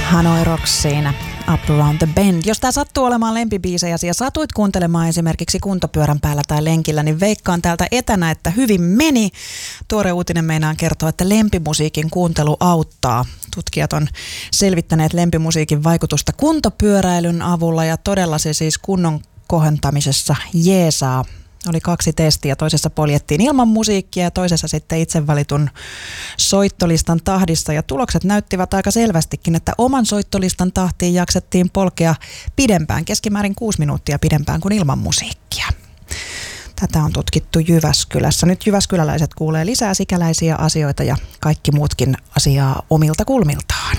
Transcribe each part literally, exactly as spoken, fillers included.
Hanoi Rocks siinä Up Around the Bend. Jos tää sattuu olemaan lempibiisejäsi ja satuit kuuntelemaan esimerkiksi kuntopyörän päällä tai lenkillä, niin veikkaan täältä etänä, että hyvin meni. Tuore uutinen meinaan kertoa, että lempimusiikin kuuntelu auttaa. Tutkijat on selvittäneet lempimusiikin vaikutusta kuntopyöräilyn avulla ja todella se siis kunnon kohentamisessa jeesaa. Oli kaksi testiä. Toisessa poljettiin ilman musiikkia ja toisessa sitten itse valitun soittolistan tahdissa. Ja tulokset näyttivät aika selvästikin, että oman soittolistan tahtiin jaksettiin polkea pidempään, keskimäärin kuusi minuuttia pidempään kuin ilman musiikkia. Tätä on tutkittu Jyväskylässä. Nyt jyväskyläläiset kuulee lisää sikäläisiä asioita ja kaikki muutkin asiaa omilta kulmiltaan.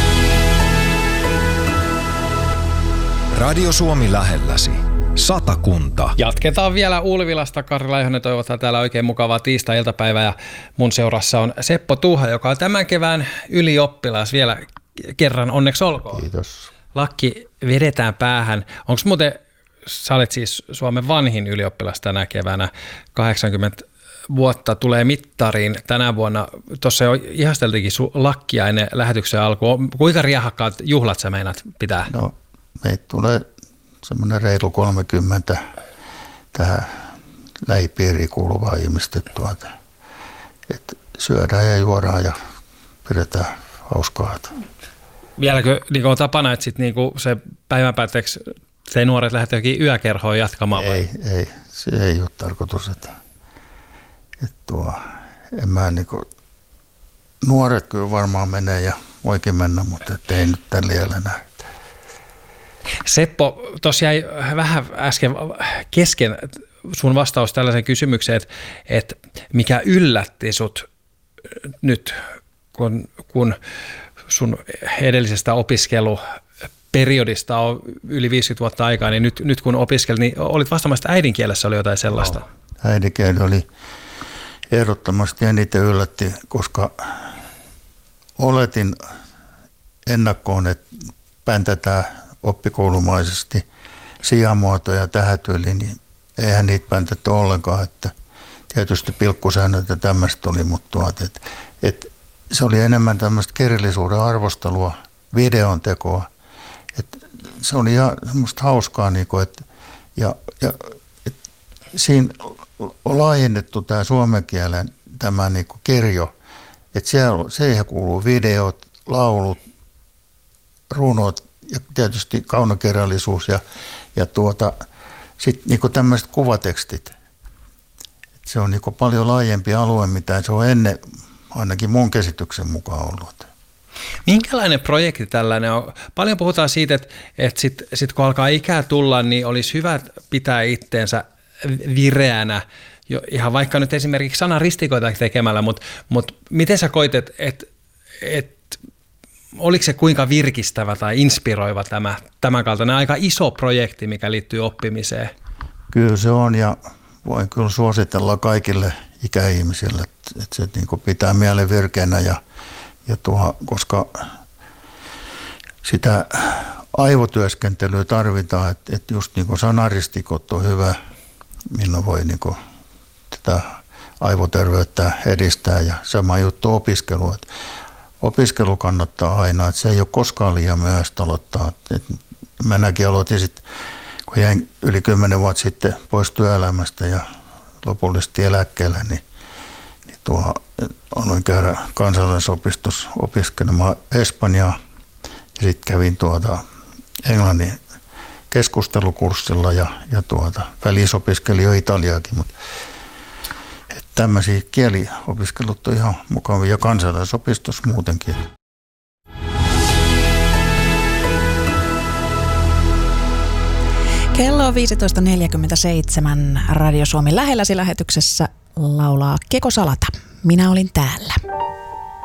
Radio Suomi lähelläsi. Satakunta. Jatketaan vielä Ulvilasta. Karri Laihonen toivottaa täällä oikein mukavaa tiistai-iltapäivää ja mun seurassa on Seppo Tuuha, joka on tämän kevään ylioppilas. Vielä kerran onneksi olkoon. Kiitos. Lakki vedetään päähän. Onko muuten, sä olet siis Suomen vanhin ylioppilas tänä keväänä, kahdeksankymmentä vuotta tulee mittariin tänä vuonna. Tuossa jo ihasteltikin sun lakkia ennen lähetyksen alkua. Kuinka riehakkaat juhlat sä meinaat pitää? No, meitä tulee semmoinen reilu kolmekymmentä tähän lähipiiriin kuuluvaa ihmistä. Tuota. Et syödään ja juodaan ja pidetään hauskaa. Vieläkö niin on tapana, että sit niin se päivän päätteeksi te nuoret lähdette jokin yökerhoon jatkamaan? Ei, vai? ei, se ei ole tarkoitus. Että, että tuo, en mä niin kuin, nuoret kyllä varmaan menee ja voikin mennä, mutta ei nyt tällä näe. Seppo, tuossa jäi vähän äsken kesken sun vastaus tällaiseen kysymykseen, että, että mikä yllätti sut nyt, kun, kun sun edellisestä opiskeluperiodista on yli viisikymmentä vuotta aikaa, niin nyt, nyt kun opiskelit, niin olit vastaamassa, että äidinkielessä oli jotain sellaista. No, äidinkieli oli ehdottomasti eniten yllätti, koska oletin ennakkoon, että päntätään oppikoulumaisesti sijamuotoja tähän tyyliin, niin eihän niitä päntetty ollenkaan, että tietysti pilkkusäännöt ja tämmöistä oli, mutta tuot, et, et se oli enemmän tämmöistä kirjallisuuden arvostelua, videon tekoa, että se oli ihan semmoista hauskaa, niin kuin, et, ja, ja et siinä on laajennettu tämä suomen kielen tämä niin kuin kirjo, että siellä, siihen kuuluu videot, laulut, runot, ja tietysti kaunokirjallisuus ja, ja tuota, sitten niinku tämmöiset kuvatekstit. Et se on niinku paljon laajempi alue, mitä se on ennen, ainakin mun käsityksen mukaan ollut. Minkälainen projekti tällainen on? Paljon puhutaan siitä, että, että sit, sit kun alkaa ikää tulla, niin olisi hyvä pitää itteensä vireänä, jo, ihan vaikka nyt esimerkiksi sanaristikoita tekemällä, mutta, mutta miten sä koit, että, että, että oliko se kuinka virkistävä tai inspiroiva tämä tämän kaltainen aika iso projekti, mikä liittyy oppimiseen? Kyllä se on ja voin kyllä suositella kaikille ikäihmisille, että se niin kuin pitää mielen virkeänä ja, ja tuo, koska sitä aivotyöskentelyä tarvitaan, että, että just niin kuin sanaristikot on hyvä, millä voi niin kuin tätä aivoterveyttä edistää ja sama juttu opiskelu, että opiskelu kannattaa aina, että se ei ole koskaan liian myöhäistä aloittaa. Minäkin aloitin sitten, kun jäin yli kymmenen vuotta sitten pois työelämästä ja lopullisesti eläkkeelle, niin, niin tuo, aloin käydä kansalaisopistossa opiskelemaan Espanjaa ja sitten kävin tuota englannin keskustelukurssilla ja, ja tuota, välisopiskelin jo italiaakin, mutta tämmöisiä kieliopiskelut on ihan mukavia ja kansalaisopistossa muutenkin. Kello on viisitoista neljäkymmentäseitsemän. Radio Suomi lähelläsi lähetyksessä laulaa Keko Salata. Minä olin täällä.